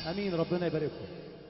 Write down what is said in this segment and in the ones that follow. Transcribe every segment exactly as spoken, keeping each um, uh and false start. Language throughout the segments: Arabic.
امين. ربنا يبارككم.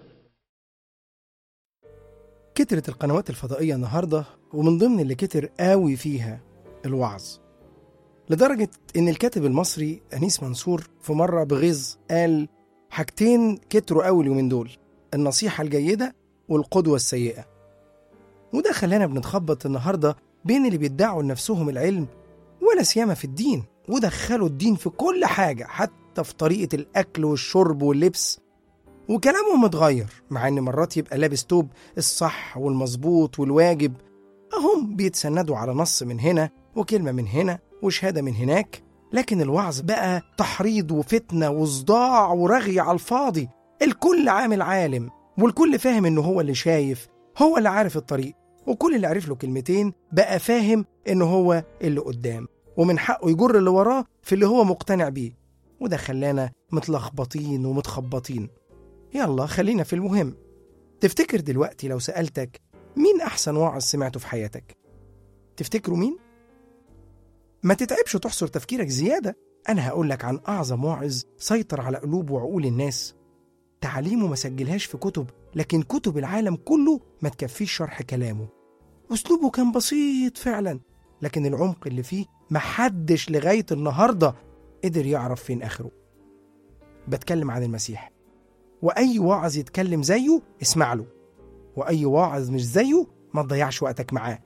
كترت القنوات الفضائية النهاردة، ومن ضمن اللي كتر قوي فيها الوعظ، لدرجة إن الكاتب المصري أنيس منصور في مرة بغيظ قال حاجتين كتروا قوي اليومين دول: النصيحة الجيدة والقدوة السيئة. وده خلانا بنتخبط النهاردة بين اللي بيدعوا لنفسهم العلم ولا سيما في الدين، ودخلوا الدين في كل حاجة، حتى في طريقة الأكل والشرب واللبس، وكلامهم متغير، مع إن مرات يبقى لابس توب الصح والمظبوط والواجب، أهم بيتسندوا على نص من هنا وكلمة من هنا وشهادة من هناك. لكن الوعظ بقى تحريض وفتنة وصداع ورغي على الفاضي. الكل عامل عالم، والكل فاهم إنه هو اللي شايف، هو اللي عارف الطريق، وكل اللي عارف له كلمتين بقى فاهم إنه هو اللي قدام، ومن حقه يجر اللي وراه في اللي هو مقتنع بيه. وده خلانا متلخبطين ومتخبطين. يلا خلينا في المهم. تفتكر دلوقتي لو سألتك مين أحسن واعظ سمعته في حياتك، تفتكروا مين؟ ما تتعبش وتحصر تفكيرك زيادة. أنا هقولك عن أعظم واعظ سيطر على قلوب وعقول الناس. تعليمه ما سجلهاش في كتب، لكن كتب العالم كله ما تكفيش شرح كلامه. أسلوبه كان بسيط فعلا، لكن العمق اللي فيه محدش لغاية النهاردة قدر يعرف فين آخره. بتكلم عن المسيح. وأي واعظ يتكلم زيه اسمع له، وأي واعظ مش زيه ما تضيعش وقتك معاه.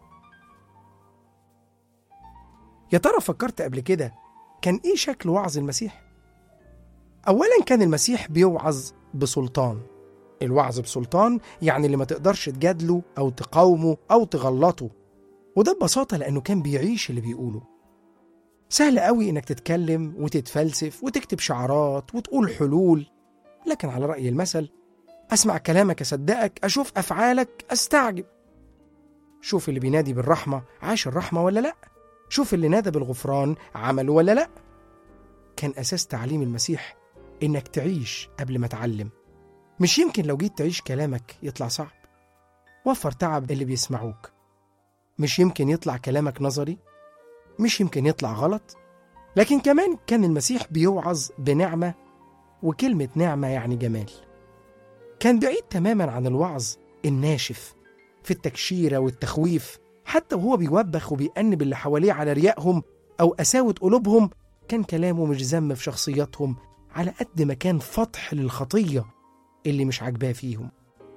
يا ترى فكرت قبل كده كان إيه شكل وعظ المسيح؟ أولاً كان المسيح بيوعظ بسلطان. الوعظ بسلطان يعني اللي ما تقدرش تجادله أو تقاومه أو تغلطه، وده ببساطة لأنه كان بيعيش اللي بيقوله. سهل قوي إنك تتكلم وتتفلسف وتكتب شعارات وتقول حلول، لكن على رأي المثل: أسمع كلامك أصدقك، أشوف أفعالك أستعجب. شوف اللي بينادي بالرحمة عاش الرحمة ولا لأ؟ شوف اللي نادى بالغفران عمله ولا لأ؟ كان أساس تعليم المسيح إنك تعيش قبل ما تعلم. مش يمكن لو جيت تعيش كلامك يطلع صعب؟ وفر تعب اللي بيسمعوك. مش يمكن يطلع كلامك نظري؟ مش يمكن يطلع غلط؟ لكن كمان كان المسيح بيوعظ بنعمة، وكلمة نعمة يعني جمال. كان بعيد تماما عن الوعظ الناشف في التكشيرة والتخويف. حتى وهو بيوبخ وبيأنب اللي حواليه على ريائهم أو قساوة قلوبهم، كان كلامه مش ذم في شخصياتهم على قد ما كان فتح للخطية اللي مش عاجباه فيهم.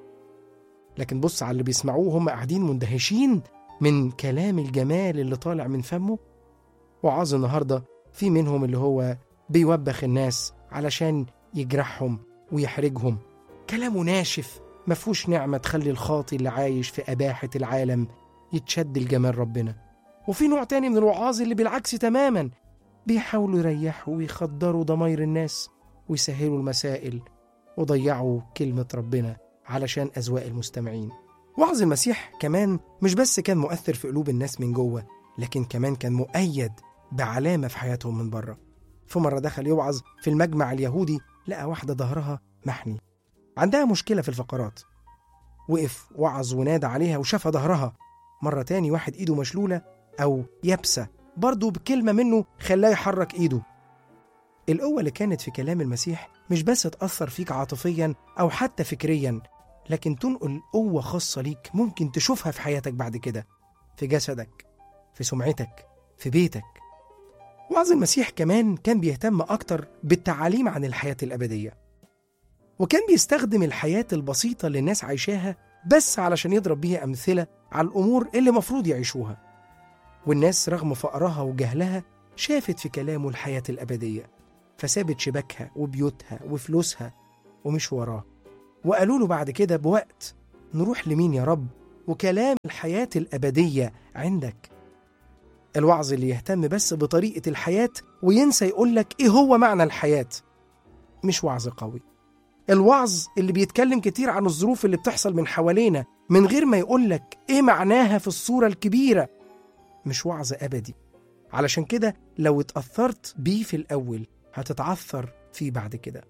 لكن بص على اللي بيسمعوه، هم قاعدين مندهشين من كلام الجمال اللي طالع من فمه. وعظ النهاردة في منهم اللي هو بيوبخ الناس علشان يجرحهم ويحرجهم. كلامه ناشف مفهوش نعمة تخلي الخاطي اللي عايش في أباحة العالم يتشد الجمال ربنا. وفي نوع تاني من الوعاظ اللي بالعكس تماما، بيحاولوا يريحوا ويخدروا ضماير الناس ويسهلوا المسائل وضيعوا كلمة ربنا علشان أذواق المستمعين. وعظ المسيح كمان مش بس كان مؤثر في قلوب الناس من جوه، لكن كمان كان مؤيد بعلامة في حياتهم من بره. في مرة دخل يوعظ في المجمع اليهودي، لقى واحدة ظهرها محني، عندها مشكلة في الفقرات. وقف وعظ ونادى عليها وشافها ظهرها. مرة تاني واحد إيده مشلولة أو يبسة، برضو بكلمة منه خلاه يحرك إيده. القوة اللي كانت في كلام المسيح مش بس تأثر فيك عاطفيا أو حتى فكريا، لكن تنقل قوة خاصة ليك ممكن تشوفها في حياتك بعد كده، في جسدك، في سمعتك، في بيتك. وعظ المسيح كمان كان بيهتم أكتر بالتعاليم عن الحياة الأبدية، وكان بيستخدم الحياة البسيطة اللي الناس عايشاها بس علشان يضرب بيها أمثلة على الأمور اللي مفروض يعيشوها. والناس رغم فقرها وجهلها شافت في كلامه الحياة الأبدية، فسابت شباكها وبيوتها وفلوسها ومش وراه، وقالوا له بعد كده بوقت: نروح لمين يا رب وكلام الحياة الأبدية عندك؟ الوعظ اللي يهتم بس بطريقة الحياة وينسى يقولك إيه هو معنى الحياة مش وعظ قوي. الوعظ اللي بيتكلم كتير عن الظروف اللي بتحصل من حوالينا من غير ما يقولك إيه معناها في الصورة الكبيرة مش وعظ أبدي. علشان كده لو اتأثرت بيه في الأول هتتعثر فيه بعد كده.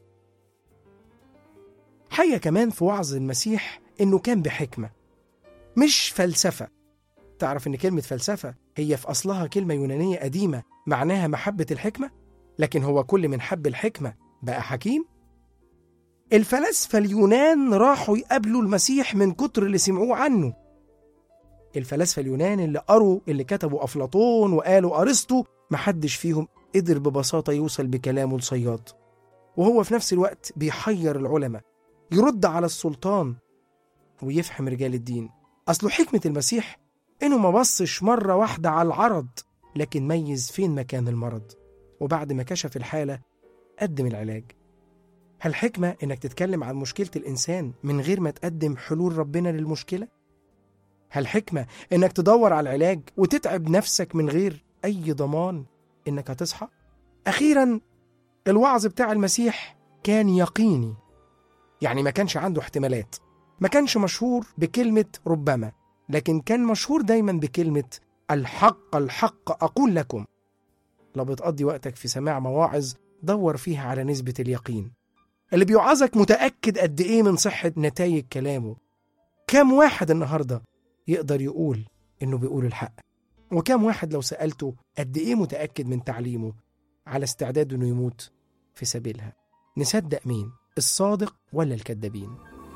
حاجة كمان في وعظ المسيح إنه كان بحكمة مش فلسفة. تعرف إن كلمة فلسفة هي في أصلها كلمة يونانية قديمة معناها محبة الحكمة، لكن هو كل من حب الحكمة بقى حكيم؟ الفلاسفة اليونان راحوا يقابلوا المسيح من كتر اللي سمعوه عنه. الفلاسفة اليونان اللي قروا اللي كتبوا أفلاطون وقالوا أرسطو، محدش فيهم قدر ببساطة يوصل بكلامه لصياد، وهو في نفس الوقت بيحير العلماء، يرد على السلطان ويفهم رجال الدين. أصله حكمة المسيح إنه ما بصش مرة واحدة على العرض، لكن ميز فين مكان المرض، وبعد ما كشف الحالة قدم العلاج. هل حكمة إنك تتكلم عن مشكلة الإنسان من غير ما تقدم حلول ربنا للمشكلة؟ هل حكمة إنك تدور على العلاج وتتعب نفسك من غير أي ضمان إنك هتصحى؟ أخيراً، الوعظ بتاع المسيح كان يقيني، يعني ما كانش عنده احتمالات، ما كانش مشهور بكلمة ربما، لكن كان مشهور دايماً بكلمة الحق الحق أقول لكم. لو بتقضي وقتك في سماع مواعظ، دور فيها على نسبة اليقين. اللي بيوعظك متأكد قد إيه من صحة نتائج كلامه؟ كم واحد النهاردة يقدر يقول إنه بيقول الحق؟ وكم واحد لو سألته قد إيه متأكد من تعليمه على استعداد إنه يموت في سبيلها؟ نصدق مين، الصادق ولا الكذابين؟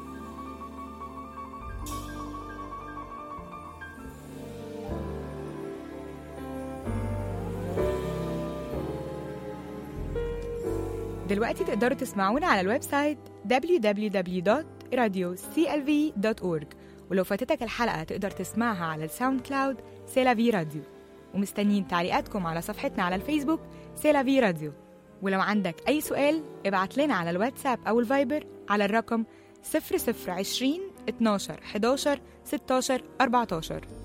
دلوقتي تقدروا تسمعونا على الويب سايت دبليو دبليو دبليو دوت راديو سي إل في دوت أورج، ولو فاتتك الحلقة تقدر تسمعها على الساوند كلاود سيلافي راديو. ومستنيين تعليقاتكم على صفحتنا على الفيسبوك سيلافي راديو. ولو عندك أي سؤال ابعت لنا على الواتساب أو الفايبر على الرقم صفر صفر عشرين اتناشر حداشر ستاشر أربعتاشر.